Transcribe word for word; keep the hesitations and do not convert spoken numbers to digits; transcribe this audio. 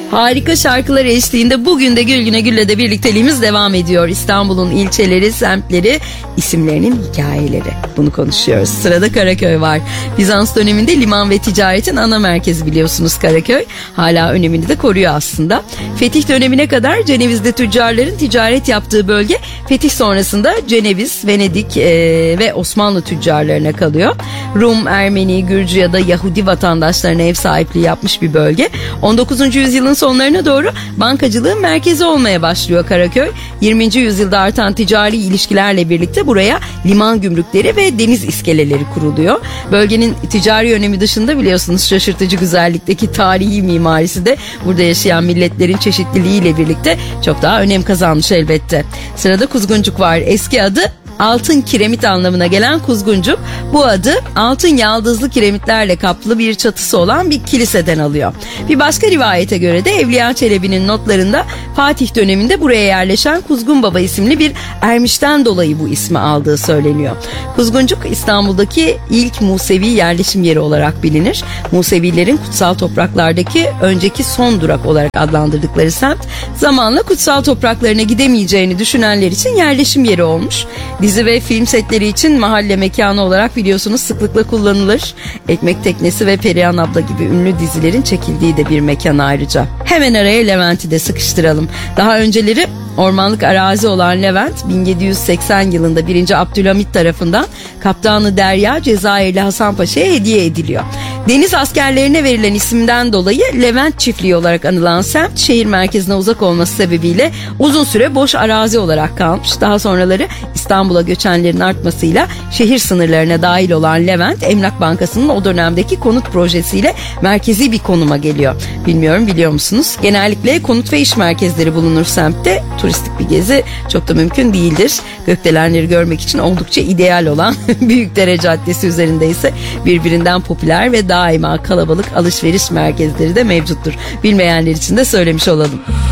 Harika şarkılar eşliğinde bugün de Gülgüne Gül'le de birlikteliğimiz devam ediyor. İstanbul'un ilçeleri, semtleri, isimlerinin hikayeleri. Bunu konuşuyoruz. Sırada Karaköy var. Bizans döneminde liman ve ticaretin ana merkezi biliyorsunuz Karaköy. Hala önemini de koruyor aslında. Fetih dönemine kadar Ceneviz'de tüccarların ticaret yaptığı bölge, fetih sonrasında Ceneviz, Venedik e, ve Osmanlı tüccarlarına kalıyor. Rum, Ermeni, Gürcü ya da Yahudi vatandaşlarına ev sahipliği yapmış bir bölge. on dokuzuncu yüzyılın sonlarına doğru bankacılığın merkezi olmaya başlıyor Karaköy. yirminci yüzyılda artan ticari ilişkilerle birlikte buraya liman gümrükleri ve deniz iskeleleri kuruluyor. Bölgenin ticari önemi dışında biliyorsunuz şaşırtıcı güzellikteki tarihi mimarisi de burada yaşayan milletlerin çeşitliliğiyle birlikte çok daha önem kazanmış elbette. Sırada Kuzguncuk var. Eski adı altın kiremit anlamına gelen Kuzguncuk, bu adı altın yaldızlı kiremitlerle kaplı bir çatısı olan bir kiliseden alıyor. Bir başka rivayete göre de Evliya Çelebi'nin notlarında Fatih döneminde buraya yerleşen Kuzgun Baba isimli bir ermişten dolayı bu ismi aldığı söyleniyor. Kuzguncuk İstanbul'daki ilk Musevi yerleşim yeri olarak bilinir. Musevilerin kutsal topraklardaki önceki son durak olarak adlandırdıkları semt, zamanla kutsal topraklarına gidemeyeceğini düşünenler için yerleşim yeri olmuş. Dizi ve film setleri için mahalle mekanı olarak biliyorsunuz sıklıkla kullanılır. Ekmek Teknesi ve Perihan Abla gibi ünlü dizilerin çekildiği de bir mekan ayrıca. Hemen araya Levent'i de sıkıştıralım. Daha önceleri ormanlık arazi olan Levent, bin yedi yüz seksen yılında birinci Abdülhamit tarafından Kaptanı Derya Cezayirli Hasan Paşa'ya hediye ediliyor. Deniz askerlerine verilen isimden dolayı Levent Çiftliği olarak anılan semt, şehir merkezine uzak olması sebebiyle uzun süre boş arazi olarak kalmış. Daha sonraları İstanbul'a göçenlerin artmasıyla şehir sınırlarına dahil olan Levent, Emlak Bankası'nın o dönemdeki konut projesiyle merkezi bir konuma geliyor. Bilmiyorum, biliyor musunuz? Genellikle konut ve iş merkezleri bulunur semtte. Turistik bir gezi çok da mümkün değildir. Gökdelenleri görmek için oldukça ideal olan Büyükdere Caddesi üzerinde ise birbirinden popüler ve daima kalabalık alışveriş merkezleri de mevcuttur. Bilmeyenler için de söylemiş olalım.